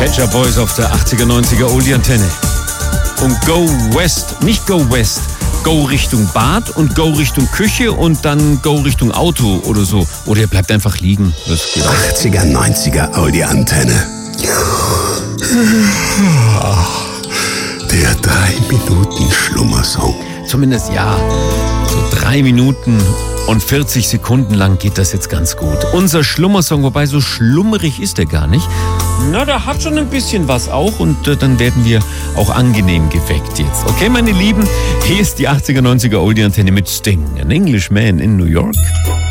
Pet Shop Boys auf der 80er, 90er Oldie-Antenne. Und Go West, nicht Go West, Go Richtung Bad und Go Richtung Küche und dann Go Richtung Auto oder so. Oder ihr bleibt einfach liegen. Das geht auch. 80er, 90er Audi-Antenne. Der 3-Minuten-Schlummersong. Zumindest ja, so 3 Minuten und 40 Sekunden lang geht das jetzt ganz gut. Unser Schlummersong, wobei so schlummerig ist er gar nicht. Na, der hat schon ein bisschen was auch und dann werden wir auch angenehm geweckt jetzt. Okay, meine Lieben, hier ist die 80er, 90er Oldie-Antenne mit Sting, an Englishman in New York.